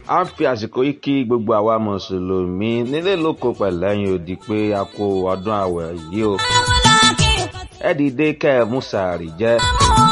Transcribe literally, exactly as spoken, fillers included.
a ń fi àsìkò yìí kí gbogbo àwa mùsùlùmí nílé lóko pẹ̀lẹ́yìn òdì pé a kó ọdún àwẹ̀ yìí o. ẹ dìde kẹ́ ẹ mú sàárì jẹ.